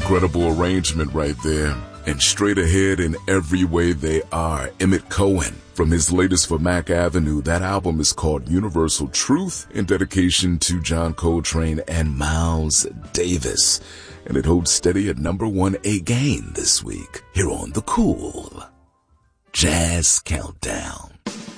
incredible arrangement right there. And straight ahead in every way they are, Emmett Cohen. From his latest for Mac Avenue, that album is called Universal Truth, in dedication to John Coltrane and Miles Davis. And it holds steady at #1 again this week, here on the Cool Jazz Countdown.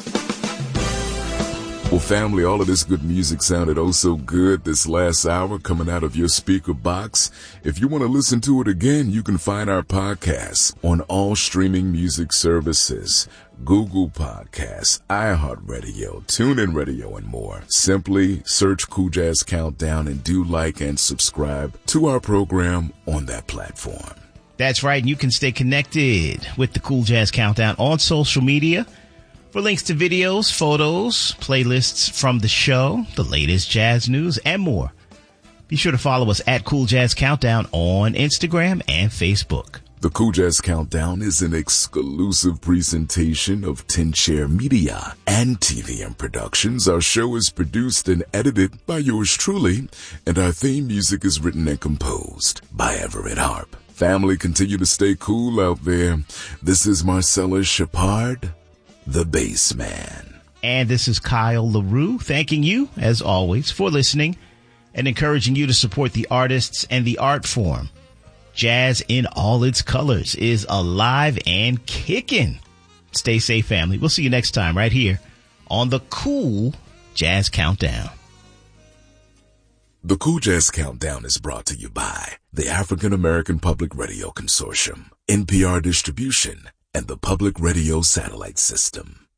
Well, family, all of this good music sounded oh so good this last hour coming out of your speaker box. If you want to listen to it again, you can find our podcasts on all streaming music services, Google Podcasts, iHeartRadio, TuneIn Radio, and more. Simply search Cool Jazz Countdown and do like and subscribe to our program on that platform. That's right. You can stay connected with the Cool Jazz Countdown on social media. For links to videos, photos, playlists from the show, the latest jazz news, and more, be sure to follow us at Cool Jazz Countdown on Instagram and Facebook. The Cool Jazz Countdown is an exclusive presentation of 10 Chair Media and TVM Productions. Our show is produced and edited by yours truly, and our theme music is written and composed by Everett Harp. Family, continue to stay cool out there. This is Marcellus Shepard, the Bass Man. And this is Kyle LaRue, thanking you, as always, for listening and encouraging you to support the artists and the art form. Jazz in all its colors is alive and kicking. Stay safe, family. We'll see you next time right here on the Cool Jazz Countdown. The Cool Jazz Countdown is brought to you by the African American Public Radio Consortium, NPR Distribution, and the Public Radio Satellite System.